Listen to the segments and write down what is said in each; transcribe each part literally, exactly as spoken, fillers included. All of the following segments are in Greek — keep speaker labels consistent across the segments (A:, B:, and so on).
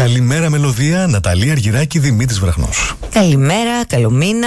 A: Καλημέρα Μελωδία, Ναταλία Αργυράκη, Δημήτρης Βραχνός.
B: Καλημέρα, καλό μήνα.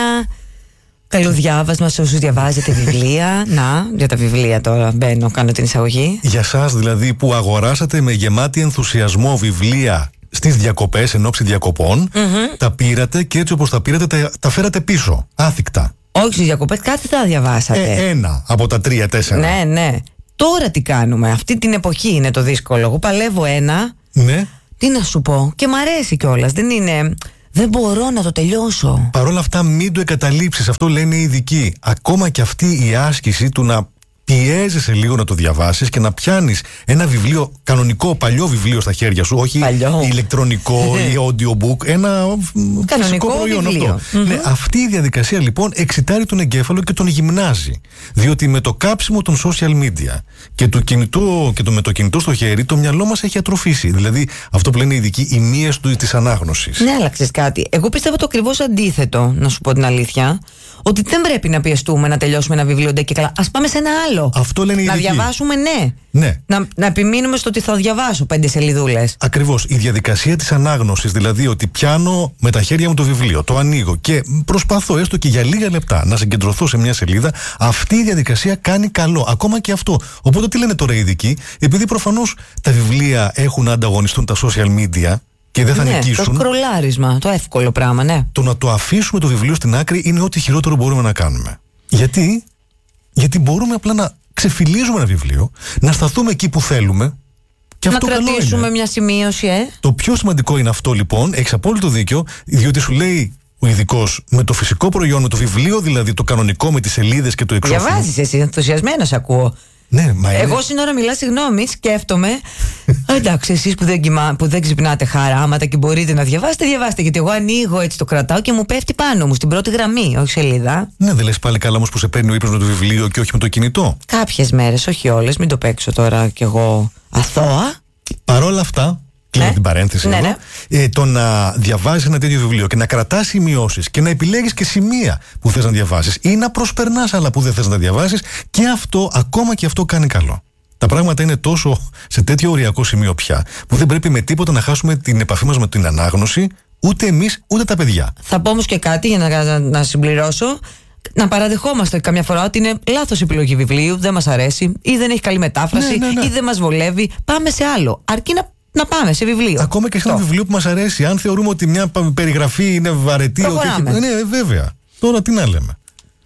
B: Καλό διάβασμα σε όσους διαβάζετε βιβλία. Να, για τα βιβλία τώρα μπαίνω, κάνω την εισαγωγή.
A: Για σας δηλαδή που αγοράσατε με γεμάτη ενθουσιασμό βιβλία στις διακοπές, εν ώψη διακοπών, mm-hmm. τα πήρατε και έτσι όπως τα πήρατε τα, τα φέρατε πίσω, άθικτα.
B: Όχι στις διακοπές, κάτι τα διαβάσατε.
A: Ε, ένα από τα τρία, τέσσερα.
B: Ναι, ναι. Τώρα τι κάνουμε, αυτή την εποχή είναι το δύσκολο. Εγώ παλεύω ένα.
A: Ναι.
B: Τι να σου πω, και μ' αρέσει κιόλας. Δεν είναι. Δεν μπορώ να το τελειώσω.
A: Παρ' όλα αυτά, μην το εγκαταλείψεις. Αυτό λένε οι ειδικοί. Ακόμα και αυτή η άσκηση του να πιέζεσαι λίγο να το διαβάσεις και να πιάνεις ένα βιβλίο, κανονικό παλιό βιβλίο στα χέρια σου, όχι
B: παλιό.
A: ηλεκτρονικό ή audiobook, ένα κανονικό προϊόν
B: βιβλίο.
A: αυτό.
B: Mm-hmm.
A: Ναι, αυτή η διαδικασία λοιπόν εξητάρει τον εγκέφαλο και τον γυμνάζει. Διότι με το κάψιμο των social media και, το κινητό, και το, με το κινητό στο χέρι, το μυαλό μας έχει ατροφήσει. Δηλαδή, αυτό που λένε οι ειδικοί, οι μύες του της ανάγνωσης.
B: Ναι, άλλαξες κάτι. Εγώ πιστεύω το ακριβώς αντίθετο, να σου πω την αλήθεια. Ότι δεν πρέπει να πιεστούμε να τελειώσουμε ένα βιβλίο ντε και καλά. Ας πάμε σε ένα άλλο.
A: Αυτό λένε οι
B: να
A: ειδικοί.
B: διαβάσουμε, ναι.
A: ναι.
B: Να, να επιμείνουμε στο ότι θα διαβάσω πέντε σελιδούλες.
A: Ακριβώς. Η διαδικασία της ανάγνωσης, δηλαδή ότι πιάνω με τα χέρια μου το βιβλίο, το ανοίγω και προσπαθώ έστω και για λίγα λεπτά να συγκεντρωθώ σε μια σελίδα, αυτή η διαδικασία κάνει καλό. Ακόμα και αυτό. Οπότε τι λένε τώρα οι ειδικοί, επειδή προφανώς τα βιβλία έχουν να ανταγωνιστούν τα social media. Και δεν θα
B: ναι,
A: νικήσουν.
B: Το σκρολάρισμα, το εύκολο πράγμα, ναι.
A: Το να το αφήσουμε το βιβλίο στην άκρη είναι ό,τι χειρότερο μπορούμε να κάνουμε. Γιατί, Γιατί μπορούμε απλά να ξεφυλίζουμε ένα βιβλίο, να σταθούμε εκεί που θέλουμε. Και
B: να
A: αυτό
B: κρατήσουμε
A: καλό είναι.
B: μια σημείωση, ε.
A: Το πιο σημαντικό είναι αυτό λοιπόν, έχεις απόλυτο δίκιο, διότι σου λέει ο ειδικός με το φυσικό προϊόν, με το βιβλίο δηλαδή, το κανονικό με τις σελίδες και το εξώφυλλο.
B: Διαβάζεις εσύ, ενθουσιασμένος ακούω.
A: Ναι, μα είναι...
B: Εγώ στην ώρα μιλά, συγγνώμη, σκέφτομαι. Εντάξει, εσείς που δεν, κοιμά, που δεν ξυπνάτε χαράματα και μπορείτε να διαβάσετε, διαβάστε. Γιατί εγώ ανοίγω έτσι, το κρατάω και μου πέφτει πάνω μου στην πρώτη γραμμή, όχι σελίδα.
A: Ναι, δεν λες πάλι καλά όμως που σε παίρνει ο ύπνος με το βιβλίο και όχι με το κινητό.
B: Κάποιες μέρες, όχι όλες, μην το παίξω τώρα κι εγώ αθώα.
A: Παρόλα αυτά. Κλείνω
B: ναι.
A: την παρένθεση
B: ναι,
A: εδώ.
B: Ναι.
A: Ε, το να διαβάζεις ένα τέτοιο βιβλίο και να κρατάς σημειώσεις και να επιλέγεις και σημεία που θες να διαβάσεις ή να προσπερνάς άλλα που δεν θες να διαβάσεις, και αυτό, ακόμα και αυτό κάνει καλό. Τα πράγματα είναι τόσο σε τέτοιο οριακό σημείο πια, που δεν πρέπει με τίποτα να χάσουμε την επαφή μας με την ανάγνωση, ούτε εμείς ούτε τα παιδιά.
B: Θα πω όμως και κάτι για να, να, να συμπληρώσω. Να παραδεχόμαστε καμιά φορά ότι είναι λάθος επιλογή βιβλίου, δεν μας αρέσει ή δεν έχει καλή μετάφραση, ναι, ναι, ναι. ή δεν μας βολεύει. Πάμε σε άλλο. Αρκεί να Να πάμε σε βιβλίο.
A: Ακόμα και σε ένα βιβλίο που μας αρέσει. Αν θεωρούμε ότι μια περιγραφή είναι βαρετή. Ότι έχει... Ναι, βέβαια. Τώρα τι να λέμε.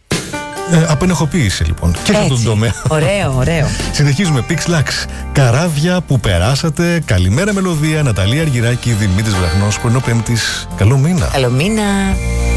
A: Ε, απενεχοποίηση λοιπόν. Και σε αυτόν τον τομέα.
B: Ωραίο, ωραίο.
A: Συνεχίζουμε. Pixlax. Καράβια που περάσατε. Καλημέρα Μελωδία. Ναταλία Αργυράκη, Δημήτρης Βραχνός. Πρωινό Πέμπτης. Καλό μήνα.
B: Καλό μήνα.